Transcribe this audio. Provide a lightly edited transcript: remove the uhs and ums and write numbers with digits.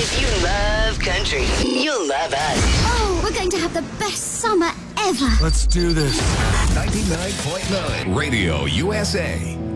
If you love country, you'll love us. Oh, we're going to have the best summer ever. Let's do this. 99.9 Radio USA.